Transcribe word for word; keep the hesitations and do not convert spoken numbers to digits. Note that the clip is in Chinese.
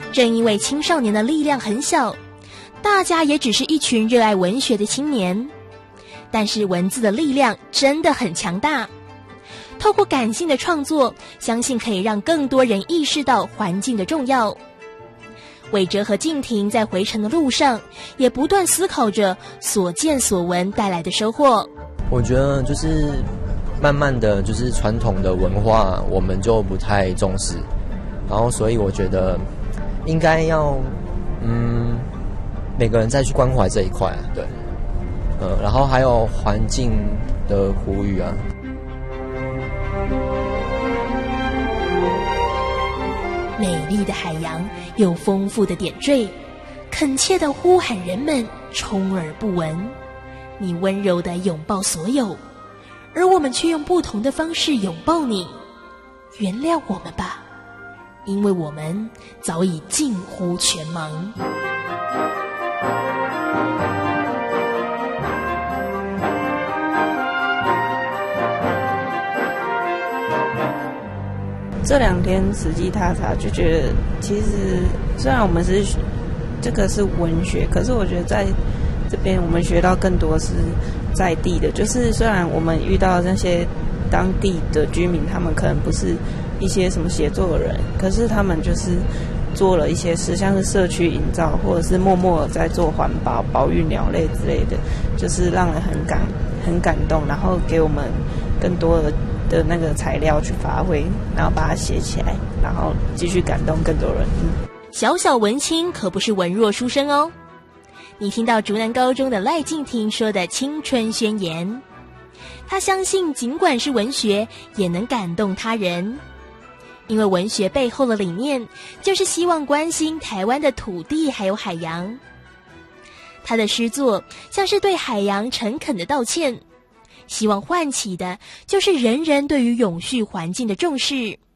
正因为青少年的力量很小，大家也只是一群热爱文学的青年，但是文字的力量真的很强大。透过感性的创作，相信可以让更多人意识到环境的重要。伟哲和静婷在回程的路上，也不断思考着所见所闻带来的收获。 我觉得就是慢慢的就是传统的文化我们就不太重视，然后所以我觉得应该要嗯每个人再去关怀这一块，对，呃，然后还有环境的呼吁啊。 美丽的海洋有丰富的点缀，恳切地呼喊人们充耳不闻。你温柔地拥抱所有，而我们却用不同的方式拥抱你。原谅我们吧，因为我们早已近乎全盲。 这两天实际踏查就觉得，其实虽然我们是这个是文学，可是我觉得在这边我们学到更多是在地的，就是虽然我们遇到那些当地的居民，他们可能不是一些什么协作的人，可是他们就是做了一些事，像是社区营造，或者是默默在做环保、保育鸟类之类的，就是让人很感很感动，然后给我们更多的的那个材料去发挥，然后把它写起来，然后继续感动更多人。嗯、 小小文青可不是文弱书生哦。你听到竹南高中的赖静婷说的青春宣言，她相信尽管是文学，也能感动他人。因为文学背后的理念，就是希望关心台湾的土地还有海洋。她的诗作像是对海洋诚恳的道歉，希望唤起的就是人人对于永续环境的重视。